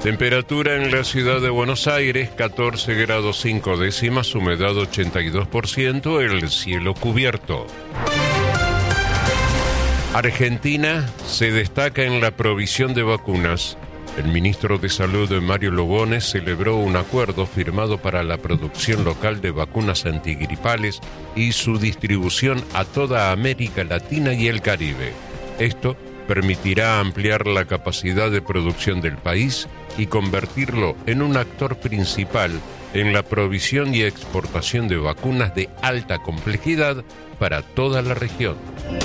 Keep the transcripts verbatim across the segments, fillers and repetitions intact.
Temperatura en la ciudad de Buenos Aires, catorce grados cinco décimas, humedad ochenta y dos por ciento, el cielo cubierto. Argentina se destaca en la provisión de vacunas. El ministro de Salud, Mario Lugones, celebró un acuerdo firmado para la producción local de vacunas antigripales y su distribución a toda América Latina y el Caribe. Esto permitirá ampliar la capacidad de producción del país y convertirlo en un actor principal en la provisión y exportación de vacunas de alta complejidad para toda la región.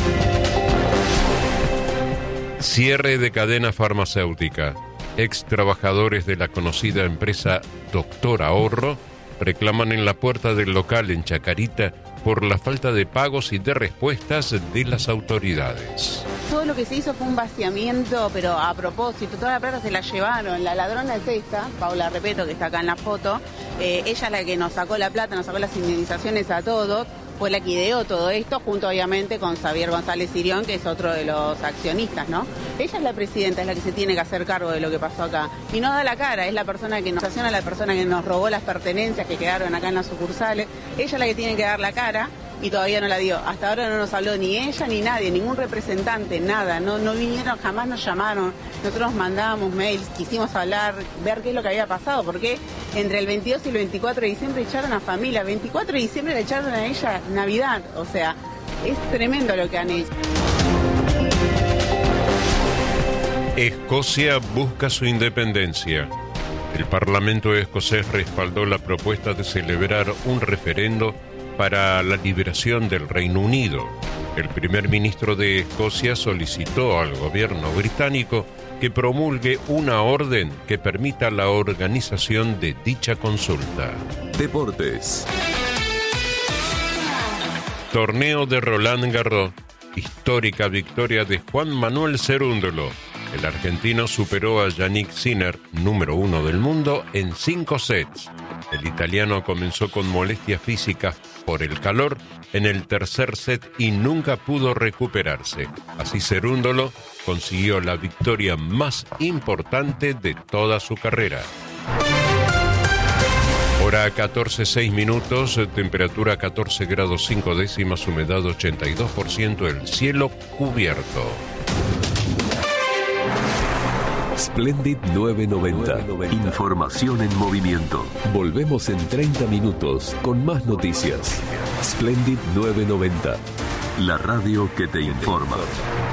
Cierre de cadena farmacéutica. Ex trabajadores de la conocida empresa Doctor Ahorro reclaman en la puerta del local en Chacarita por la falta de pagos y de respuestas de las autoridades. Todo lo que se hizo fue un vaciamiento, pero a propósito, toda la plata se la llevaron. La ladrona es esta, Paula Repeto, que está acá en la foto. Eh, ella es la que nos sacó la plata, nos sacó las indemnizaciones a todos. Fue la que ideó todo esto, junto obviamente con Xavier González Sirión, que es otro de los accionistas, ¿no? Ella es la presidenta, es la que se tiene que hacer cargo de lo que pasó acá. Y no da la cara, es la persona que nos acciona, la persona que nos robó las pertenencias que quedaron acá en las sucursales. Ella es la que tiene que dar la cara y todavía no la dio. Hasta ahora no nos habló ni ella ni nadie, ningún representante, nada. No, no vinieron, jamás nos llamaron. Nosotros mandábamos mails, quisimos hablar, ver qué es lo que había pasado, porque entre el veintidós y el veinticuatro de diciembre echaron a familia. veinticuatro de diciembre le echaron a ella Navidad. O sea, es tremendo lo que han hecho. Escocia busca su independencia. El Parlamento escocés respaldó la propuesta de celebrar un referendo para la liberación del Reino Unido. El primer ministro de Escocia solicitó al gobierno británico que promulgue una orden que permita la organización de dicha consulta. Deportes. Torneo de Roland Garros. Histórica victoria de Juan Manuel Cerúndolo. El argentino superó a Yannick Sinner, número uno del mundo, en cinco sets. El italiano comenzó con molestias físicas por el calor en el tercer set y nunca pudo recuperarse. Así Cerúndolo consiguió la victoria más importante de toda su carrera. Hora catorce seis minutos, temperatura catorce grados cinco décimas, humedad ochenta y dos por ciento, el cielo cubierto. Splendid novecientos noventa. Información en movimiento. Volvemos en treinta minutos con más noticias. Splendid novecientos noventa. La radio que te informa.